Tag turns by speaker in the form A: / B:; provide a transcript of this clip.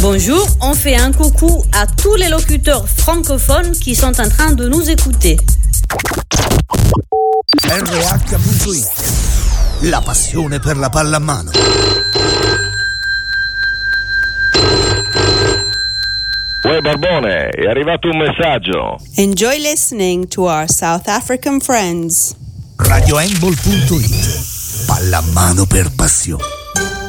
A: Bonjour, on fait un coucou à tous les locuteurs francophones qui sont en train de nous écouter.
B: RH.it, la passione per la pallamano.
C: Uè Barbone, è arrivato un messaggio.
D: Enjoy listening to our South African friends.
B: RadioHandball.it, pallamano per passione.